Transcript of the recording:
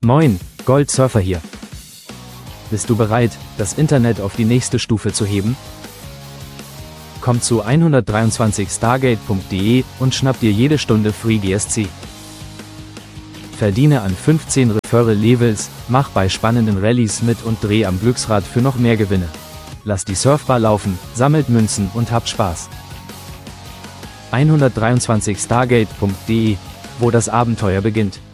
Moin, Goldsurfer hier. Bist du bereit, das Internet auf die nächste Stufe zu heben? Komm zu 123stargate.de und schnapp dir jede Stunde Free GSC. Verdiene an 15 Referral Levels, mach bei spannenden Rallyes mit und dreh am Glücksrad für noch mehr Gewinne. Lass die Surfbar laufen, sammelt Münzen und habt Spaß. 123stargate.de, wo das Abenteuer beginnt.